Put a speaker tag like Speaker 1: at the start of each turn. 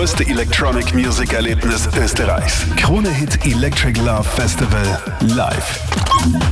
Speaker 1: größte Electronic Music Erlebnis Österreichs. Krone Hit Electric Love Festival live.